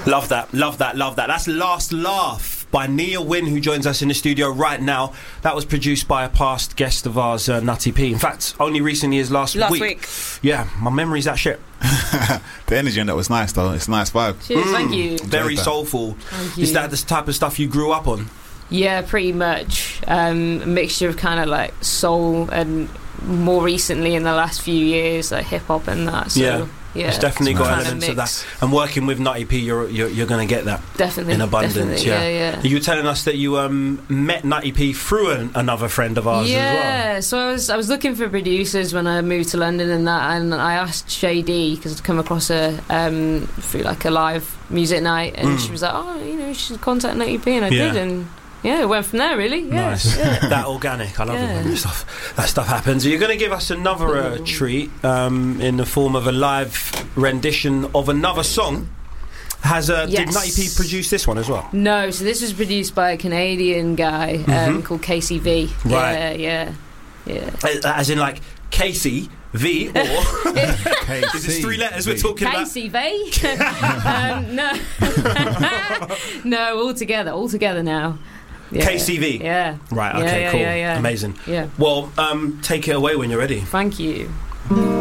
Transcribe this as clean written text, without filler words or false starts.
Love that. That's Last Laugh by Nia Wynn, who joins us in the studio right now. That was produced by a past guest of ours, Nutty P. In fact, only recently as last week. Yeah, my memory's that shit. The energy on that was nice, though. It's a nice vibe. Cheers, thank you. Very soulful. Thank you. Is that the type of stuff you grew up on? Yeah, pretty much. A mixture of kind of like soul and more recently in the last few years, like hip hop and that. So, yeah, it's definitely got elements of that. And working with Nutty P, you're going to get that in abundance. Yeah. You were telling us that you met Nutty P through another friend of ours as well. Yeah, so I was looking for producers when I moved to London and I asked Shay D, because I'd come across her through like a live music night, and she was like, oh, you should contact Nutty P, and I did, and yeah, it went from there, really. Yeah. Nice. Yeah. That organic. I love it when that stuff happens. You're going to give us another treat in the form of a live rendition of another song. Did Nutty P produce this one as well? No, so this was produced by a Canadian guy called KCV. Right. Yeah. As in like Casey V, or is it 3 letters we're talking about? KCV? No, all together now. Yeah. KCV? Yeah. Right, okay, cool. Yeah. Amazing. Yeah. Well, take it away when you're ready. Thank you.